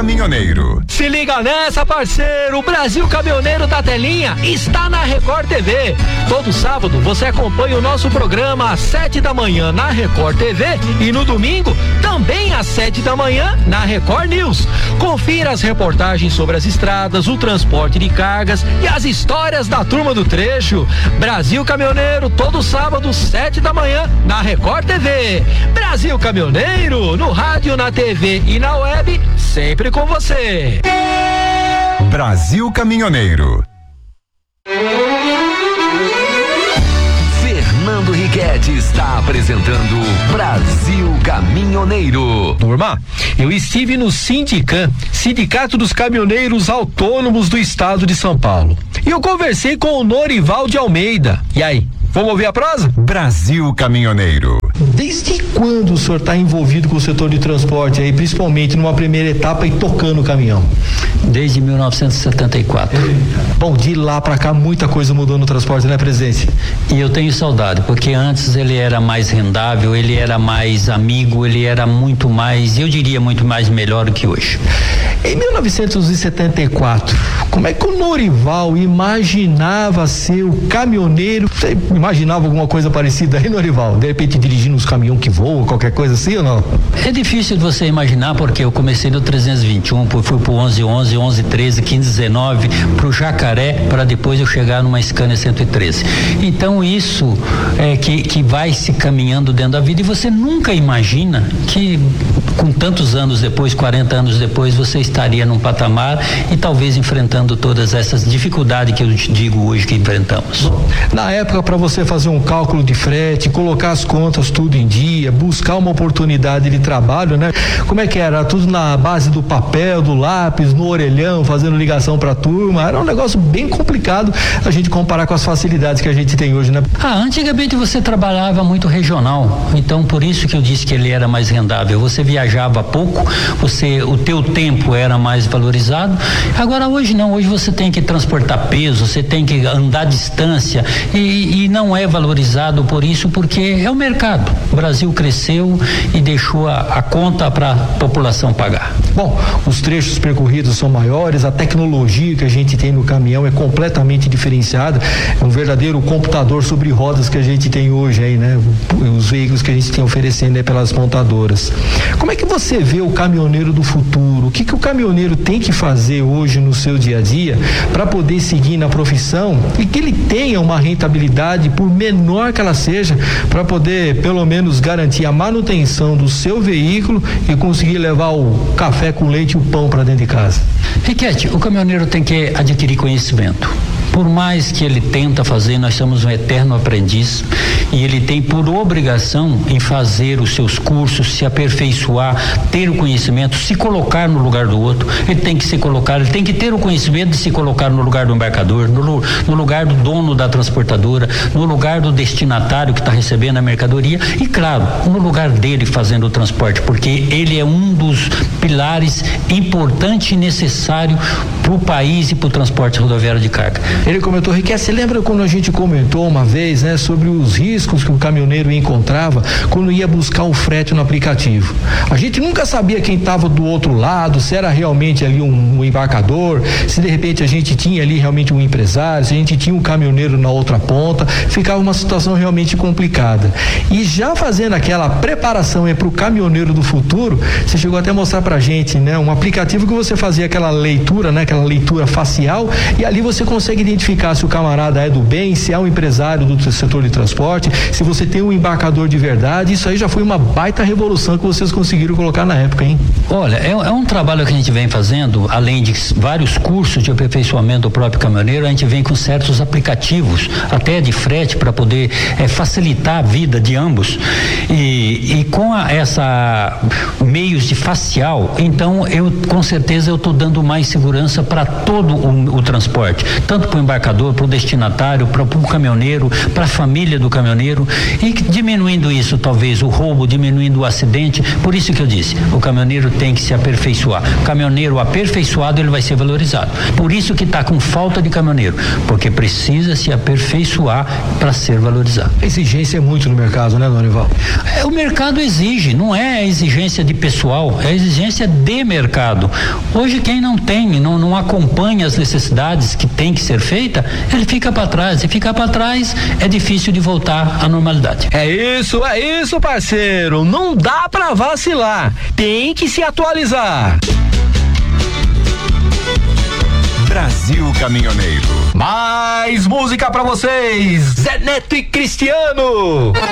Caminhoneiro. Se liga nessa, parceiro, o Brasil Caminhoneiro da Telinha está na Record TV. Todo sábado você acompanha o nosso programa às 7 da manhã na Record TV e no domingo também às 7 da manhã na Record News. Confira as reportagens sobre as estradas, o transporte de cargas e as histórias da turma do trecho. Brasil Caminhoneiro, todo sábado, 7 da manhã na Record TV. Brasil Caminhoneiro, no rádio, na TV e na web, sempre com você. Brasil Caminhoneiro. Fernando Riquetti está apresentando Brasil Caminhoneiro. Turma, eu estive no Sindicam, Sindicato dos Caminhoneiros Autônomos do Estado de São Paulo. E eu conversei com o Norival de Almeida. E aí, vamos ouvir a prosa? Brasil Caminhoneiro. Desde quando o senhor está envolvido com o setor de transporte aí, principalmente numa primeira etapa e tocando o caminhão? Desde 1974. Bom, de lá para cá muita coisa mudou no transporte, né, presidente? E eu tenho saudade, porque antes ele era mais rendável, ele era mais amigo, ele era muito mais, eu diria muito mais melhor do que hoje. Em 1974, como é que o Norival imaginava ser o caminhoneiro? Você imaginava alguma coisa parecida aí, Norival? De repente dirigindo os caminhões que voam, qualquer coisa assim ou não? É difícil de você imaginar, porque eu comecei no 321, fui pro 1111, 1113, 1519, pro Jacaré, para depois eu chegar numa Scania 113. Então isso é que vai se caminhando dentro da vida, e você nunca imagina que com tantos anos depois, 40 anos depois, você estaria num patamar e talvez enfrentando todas essas dificuldades que eu te digo hoje que enfrentamos. Na época, para você fazer um cálculo de frete, colocar as contas tudo em dia, buscar uma oportunidade de trabalho, né? Como é que era? Tudo na base do papel, do lápis, no orelhão, fazendo ligação pra turma. Era um negócio bem complicado a gente comparar com as facilidades que a gente tem hoje, né? Antigamente você trabalhava muito regional, então por isso que eu disse que ele era mais rendável. Você viajava pouco, o teu tempo era mais valorizado. Agora hoje não, hoje você tem que transportar peso, você tem que andar distância e não é valorizado por isso, porque é o mercado. O Brasil cresceu e deixou a conta para a população pagar. Bom, os trechos percorridos são maiores, a tecnologia que a gente tem no caminhão é completamente diferenciada, é um verdadeiro computador sobre rodas que a gente tem hoje aí, né? Os veículos que a gente tem oferecendo aí pelas montadoras. Como é que você vê o caminhoneiro do futuro? O que o caminhoneiro tem que fazer hoje no seu dia a dia para poder seguir na profissão e que ele tenha uma rentabilidade, por menor que ela seja, para poder pelo menos garantir a manutenção do seu veículo e conseguir levar o café com leite e o pão para dentro de casa? Riquetti, o caminhoneiro tem que adquirir conhecimento. Por mais que ele tenta fazer, nós somos um eterno aprendiz e ele tem por obrigação em fazer os seus cursos, se aperfeiçoar, ter o conhecimento, se colocar no lugar do outro. Ele tem que se colocar, ele tem que ter o conhecimento de se colocar no lugar do embarcador, no lugar do dono da transportadora, no lugar do destinatário que está recebendo a mercadoria e, claro, no lugar dele fazendo o transporte, porque ele é um dos pilares importante e necessário para o país e para o transporte rodoviário de carga. Ele comentou, Riquetti, você lembra quando a gente comentou uma vez, né, sobre os riscos que o caminhoneiro encontrava quando ia buscar o frete no aplicativo? A gente nunca sabia quem estava do outro lado, se era realmente ali um embarcador, se de repente a gente tinha ali realmente um empresário, se a gente tinha um caminhoneiro na outra ponta, ficava uma situação realmente complicada. E já fazendo aquela preparação para o caminhoneiro do futuro, você chegou até a mostrar pra gente, né, um aplicativo que você fazia aquela leitura, né, aquela leitura facial, e ali você consegue identificar se o camarada é do bem, se é um empresário do setor de transporte, se você tem um embarcador de verdade. Isso aí já foi uma baita revolução que vocês conseguiram colocar na época, hein? Olha, é um trabalho que a gente vem fazendo, além de vários cursos de aperfeiçoamento do próprio caminhoneiro, a gente vem com certos aplicativos, até de frete, para poder facilitar a vida de ambos. E com essa meios de facial, então com certeza eu estou dando mais segurança para todo o transporte, tanto para o embarcador, para o destinatário, para o caminhoneiro, para a família do caminhoneiro, e diminuindo isso, talvez o roubo, diminuindo o acidente. Por isso que eu disse, o caminhoneiro tem que se aperfeiçoar. O caminhoneiro aperfeiçoado, ele vai ser valorizado. Por isso que está com falta de caminhoneiro, porque precisa se aperfeiçoar para ser valorizado. A exigência é muito no mercado, né, Dorival? O mercado exige, não é a exigência de pessoal, é a exigência de mercado. Hoje quem não tem, não acompanha as necessidades que tem que ser feita, ele fica para trás, e ficar para trás é difícil de voltar à normalidade. É isso, parceiro, não dá para vacilar, tem que se atualizar. Brasil Caminhoneiro. Mais música pra vocês, Zé Neto e Cristiano.